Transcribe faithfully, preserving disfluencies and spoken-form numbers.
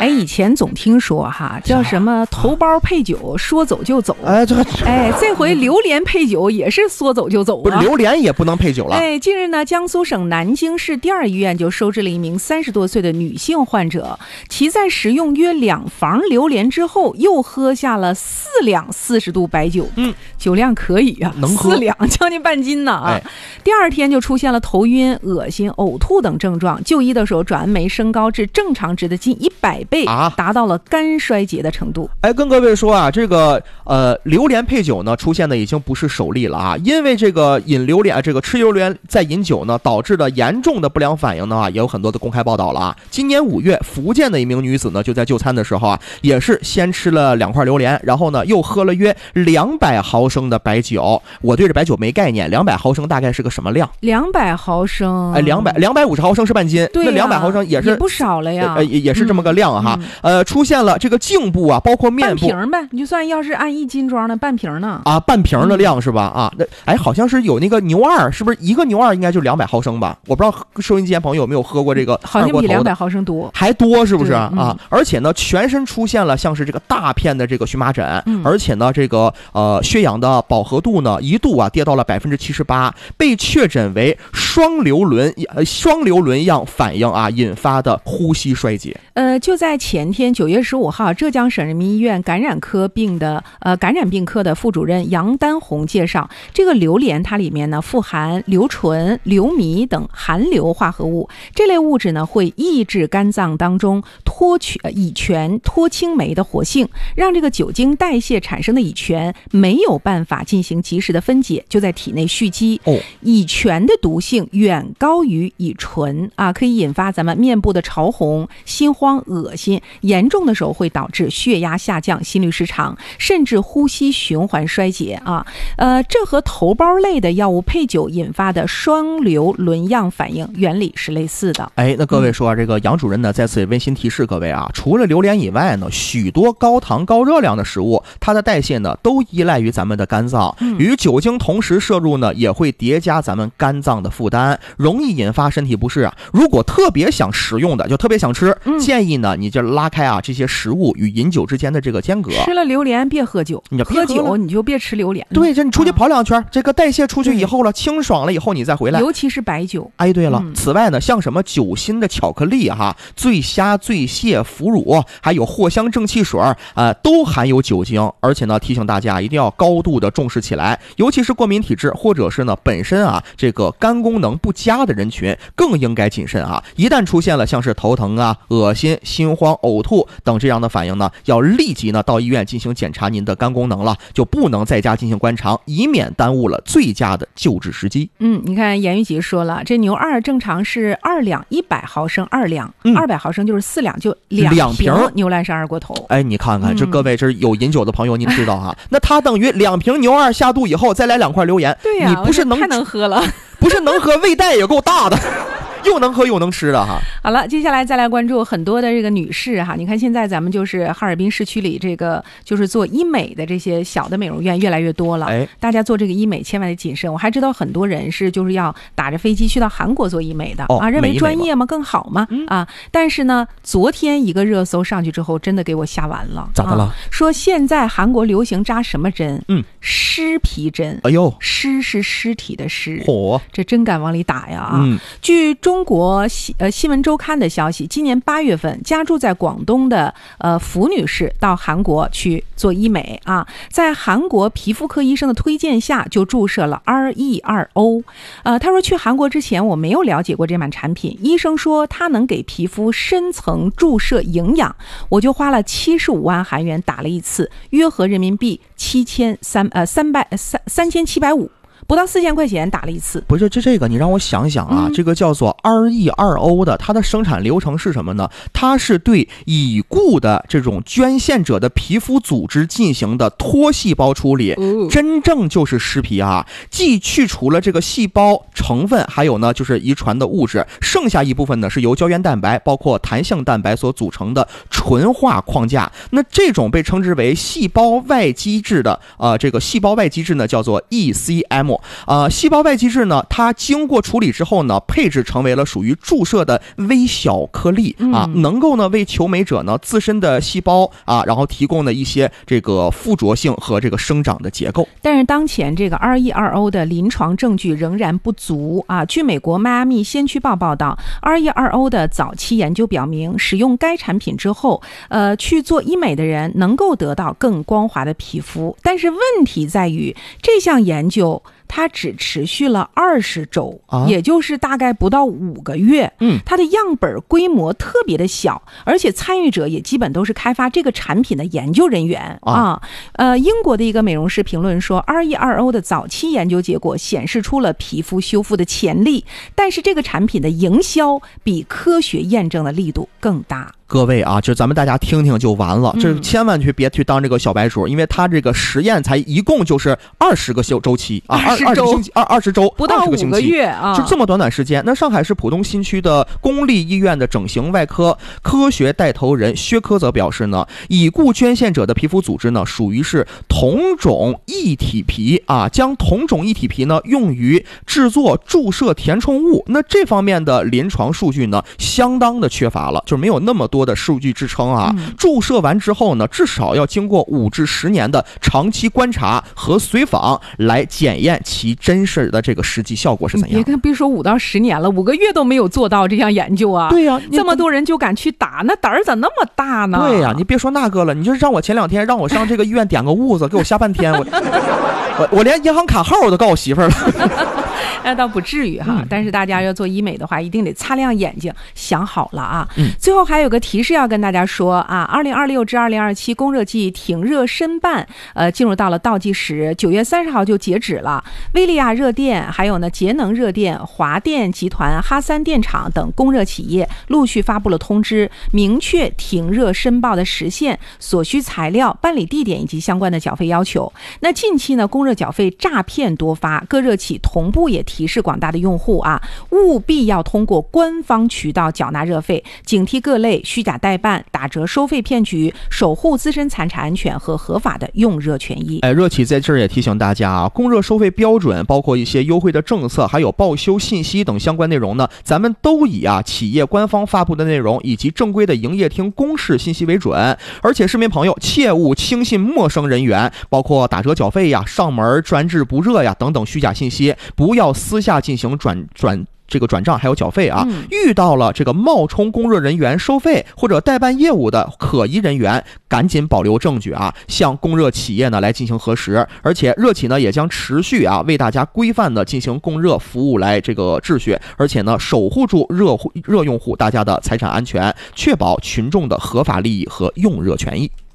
哎，以前总听说哈，叫什么头包配酒，说走就走。 哎，这哎，这回榴莲配酒也是说走就走啊。 不是榴莲也不能配酒了。 哎，近日呢，江苏省南京市第二医院就收治了一名三十多岁的女性患者，其在食用约两房榴莲之后，又喝下了四两四十度白酒。嗯，酒量可以啊， 能喝四两，将近半斤呢啊。 哎、 第二天就出现了头晕、恶心、呕吐等症状，就医的时候转酶升高至正常值的近一百倍啊，达到了肝衰竭的程度。 哎，跟各位说啊，这个呃榴莲配酒呢，出现的已经不是首例了啊，因为这个饮榴莲，这个吃榴莲再饮酒呢，导致的严重的不良反应呢啊，也有很多的公开报道了啊。今年五月，福建的一名女子呢，就在就餐的时候啊，也是先吃了两块榴莲，然后呢又喝了约两百毫升的白酒。我对这白酒没概念，两百毫升大概是个什么量？ 两百毫升， 哎，两百两百五十毫升是半斤， 对、啊， 那两百毫升也是也不少了呀， 呃也也是这么个量哈。 嗯呃，出现了这个颈部啊，包括面部半瓶呗，你就算要是按一斤装的半瓶呢啊，半瓶的量是吧？啊，那哎，好像是有那个牛二，是不是一个牛二应该就两百毫升吧？我不知道收音机前朋友有没有喝过这个， 好像比两百毫升多， 还多是不是、 嗯、 啊？而且呢，全身出现了像是这个大片的这个荨麻疹，嗯、而且呢，这个呃血氧的饱和度呢一度啊跌到了百分之七十八，被确诊为双硫仑呃双硫仑样反应啊引发的呼吸衰竭。 呃，就在前天九月十五号，浙江省人民医院感染科病的呃感染病科的副主任杨丹红介绍，这个榴莲它里面呢富含硫醇、硫醚等含硫化合物，这类物质呢会抑制肝脏当中脱醛乙醛脱氢酶的活性，让这个酒精代谢产生的乙醛没有办法进行及时的分解，就在体内蓄积。哦，乙醛的毒性远高于乙醇啊，可以引发咱们面部的潮红、心慌、恶心，严重的时候会导致血压下降、心律失常，甚至呼吸循环衰竭啊。呃，这和头孢类的药物配酒引发的双硫仑样反应原理是类似的。 哎，那各位说、啊嗯、这个杨主任呢，在此也温馨提示各位啊，除了榴莲以外呢，许多高糖高热量的食物，它的代谢呢都依赖于咱们的肝脏，与酒精同时摄入呢，也会叠加咱们肝脏的负担，容易引发身体不适啊。如果特别想食用的，就特别想吃，嗯、建议呢，你就拉开啊这些食物与饮酒之间的这个间隔。 吃了榴莲别喝酒， 你喝酒你就别吃榴莲。 对，这你出去跑两圈、啊，这个代谢出去以后了，清爽了以后你再回来。 尤其是白酒。 哎，对了，嗯、此外呢，像什么酒心的巧克力哈、醉虾、醉蟹、腐乳，还有藿香正气水啊、呃，都含有酒精。而且呢，提醒大家一定要高度的重视起来，尤其是过敏体质或者是呢本身啊这个肝功能不佳的人群，更应该谨慎啊。一旦出现了像是头疼啊、恶心、心慌、呕吐等这样的反应呢，要立即呢到医院进行检查您的肝功能了，就不能在家进行观察，以免耽误了最佳的救治时机。 嗯，你看严玉吉说了，这牛二正常是二两一百毫升二两，二百、嗯、毫升就是四两，就两瓶牛栏山二锅头。 哎，你看看、嗯、这各位这有饮酒的朋友，您知道哈、啊，那它等于两瓶牛二下肚以后再来两块榴莲， 对呀、啊， 你不是能太能喝了， 不是能喝，胃袋也够大的。又能喝又能吃的哈。 好了，接下来再来关注很多的这个女士哈。你看现在咱们就是哈尔滨市区里这个就是做医美的这些小的美容院越来越多了，哎，大家做这个医美千万得谨慎。我还知道很多人是就是要打着飞机去到韩国做医美的、哦、啊，认为专业嘛更好嘛、嗯、啊。但是呢，昨天一个热搜上去之后，真的给我吓完了。 咋的了？啊、 说现在韩国流行扎什么针？ 嗯， 尸皮针。 哎呦， 尸是尸体的尸， 嚯， 这真敢往里打呀啊！ 嗯， 据中国呃新闻周刊的消息，今年八月份，家住在广东的呃符女士到韩国去做医美啊，在韩国皮肤科医生的推荐下，就注射了 R E 二 O。呃，他说去韩国之前我没有了解过这款产品，医生说它能给皮肤深层注射营养，我就花了七十五万韩元打了一次，约合人民币七千三呃三百三三千七百五。不到四千块钱打了一次。 不是这这个你让我想想啊、嗯、这个叫做 R E 二 O 的，它的生产流程是什么呢？它是对已故的这种捐献者的皮肤组织进行的脱细胞处理、哦、真正就是尸皮啊，既去除了这个细胞成分，还有呢就是遗传的物质，剩下一部分呢是由胶原蛋白包括弹性蛋白所组成的纯化框架。那这种被称之为细胞外基质的呃这个细胞外基质呢叫做 E C M， 目。呃，细胞外基质呢，它经过处理之后呢，配置成为了属于注射的微小颗粒啊， 嗯、 能够呢为求美者呢自身的细胞啊，然后提供的一些这个附着性和这个生长的结构。 但是当前这个 二一二 O 的临床证据仍然不足啊。据美国迈阿密先驱报报道， 二一二 O 的早期研究表明，使用该产品之后，呃，去做医美的人能够得到更光滑的皮肤。但是问题在于，这项研究它只持续了二十周、啊，也就是大概不到五个月。 嗯， 它的样本规模特别的小，而且参与者也基本都是开发这个产品的研究人员啊。啊呃，英国的一个美容师评论说 ，二一二 O 的早期研究结果显示出了皮肤修复的潜力，但是这个产品的营销比科学验证的力度更大。 各位啊，就咱们大家听听就完了，这千万去别去当这个小白鼠，因为他这个实验才一共就是二十个周周期啊，二二十星期，二二十周， 不到五个月啊， 就这么短短时间。那上海市浦东新区的公立医院的整形外科科学带头人薛科则表示呢，已故捐献者的皮肤组织呢属于是同种异体皮啊，将同种异体皮呢用于制作注射填充物。那这方面的临床数据呢相当的缺乏了，就是没有那么多多的数据支撑啊， 嗯、 注射完之后呢，至少要经过五至十年的长期观察和随访来检验其真实的这个实际效果是怎样。 别别说五到十年了，五个月都没有做到这项研究啊！ 对呀、啊， 这么多人就敢去打，那胆儿咋那么大呢？ 对呀、啊，你别说那个了，你就让我前两天让我上这个医院点个痦子，给我吓半天，我我我连银行卡号我都告我媳妇儿了。 那倒不至于哈、 嗯， 但是大家要做医美的话，一定得擦亮眼睛，想好了啊。 嗯， 最后还有个提示要跟大家说啊，二零二六至二零二七供热季挺热申办，呃，进入到了倒计时，九月三十号就截止了。威利亚热电，还有呢节能热电、华电集团、哈三电厂等供热企业陆续发布了通知，明确挺热申报的时限、所需材料、办理地点以及相关的缴费要求。那近期呢，供热缴费诈骗多发，各热企同步也提示广大的用户啊，务必要通过官方渠道缴纳热费，警惕各类虚假代办、打折收费骗局，守护自身财产安全和合法的用热权益。 哎，热企在这儿也提醒大家啊，供热收费标准，包括一些优惠的政策，还有报修信息等相关内容呢，咱们都以啊企业官方发布的内容以及正规的营业厅公示信息为准。而且市民朋友切勿轻信陌生人员，包括打折缴费呀、上门专治不热呀等等虚假信息，不要私下进行转转这个转账还有缴费啊、 嗯、 遇到了这个冒充供热人员收费或者代办业务的可疑人员，赶紧保留证据啊，向供热企业呢来进行核实。而且热企呢也将持续啊为大家规范的进行供热服务来这个秩序，而且呢守护住热热用户大家的财产安全，确保群众的合法利益和用热权益。